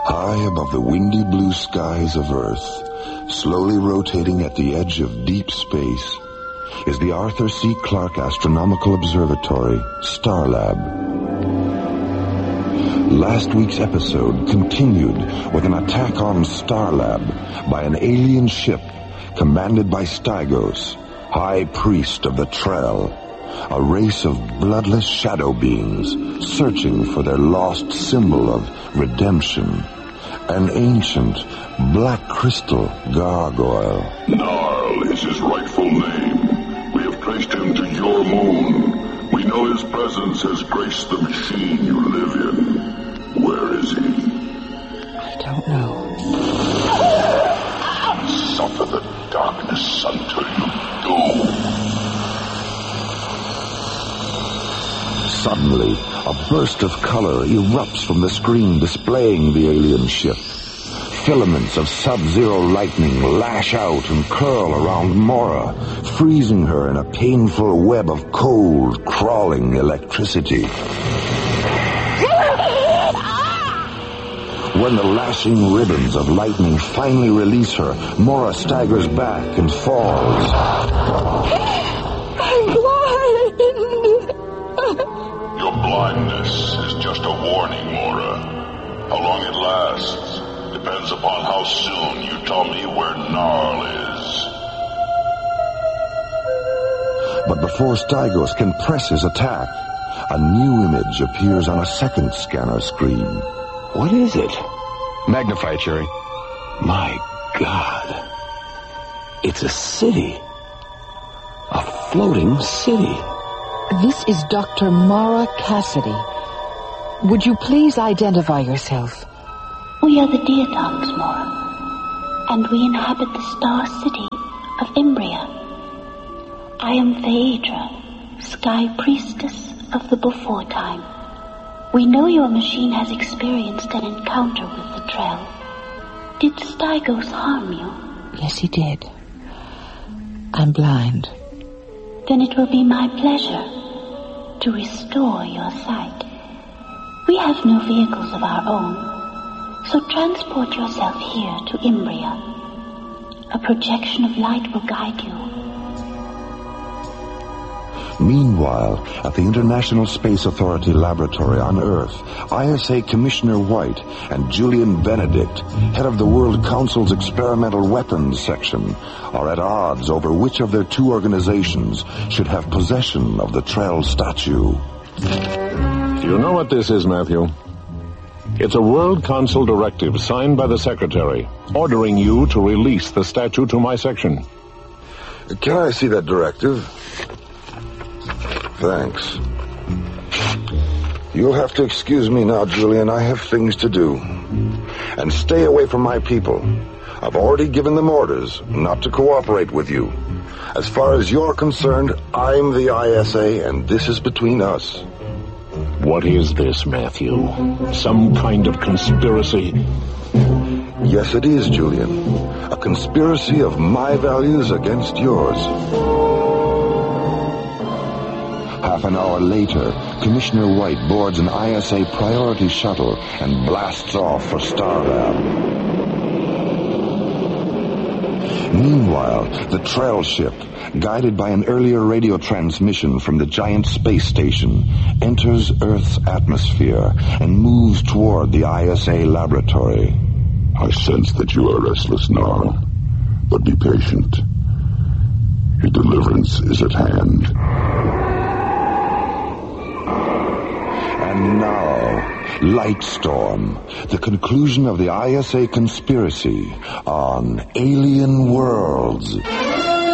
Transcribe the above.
High above the windy blue skies of Earth, slowly rotating at the edge of deep space, is the Arthur C. Clarke Astronomical Observatory, Starlab. Last week's episode continued with an attack on Starlab by an alien ship commanded by Stygos, High Priest of the Trell, a race of bloodless shadow beings searching for their lost symbol of redemption, an ancient black crystal gargoyle. Narl is his rightful name. We have traced him to your moon. We know his presence has graced the machine you live in. Where is he? I don't know. Suffer the darkness until you do. Suddenly, a burst of color erupts from the screen displaying the alien ship. Filaments of sub-zero lightning lash out and curl around Mora, freezing her in a painful web of cold, crawling electricity. When the lashing ribbons of lightning finally release her, Mora staggers back and falls. I'm blind! Your blindness is just a warning, Mora. How long it lasts depends upon how soon you tell me where Narl is. But before Stygos can press his attack, a new image appears on a second scanner screen. What is it? Magnify, Cherry. My God. It's a city. A floating city. This is Dr. Mara Cassidy. Would you please identify yourself? We are the Diatoms, Mora, and we inhabit the star city of Imbria. I am Phaedra, Sky Priestess of the Before Time. We know your machine has experienced an encounter with the Trell. Did Stygos harm you? Yes, he did. I'm blind. Then it will be my pleasure to restore your sight. We have no vehicles of our own, so transport yourself here to Imbria. A projection of light will guide you. Meanwhile, at the International Space Authority laboratory on Earth, ISA Commissioner White and Julian Benedict, head of the World Council's Experimental Weapons Section, are at odds over which of their two organizations should have possession of the Trell statue. You know what this is, Matthew? It's a World Council directive signed by the Secretary, ordering you to release the statue to my section. Can I see that directive? Thanks. You'll have to excuse me now, Julian. I have things to do. And stay away from my people. I've already given them orders not to cooperate with you. As far as you're concerned, I'm the ISA, and this is between us. What is this, Matthew? Some kind of conspiracy? Yes, it is, Julian. A conspiracy of my values against yours. Half an hour later, Commissioner White boards an ISA priority shuttle and blasts off for Starlab. Meanwhile, the Trell ship, guided by an earlier radio transmission from the giant space station, enters Earth's atmosphere and moves toward the ISA laboratory. I sense that you are restless, Narl, but be patient. Your deliverance is at hand. And now, Lightstorm, the conclusion of the ISA conspiracy on Alien Worlds.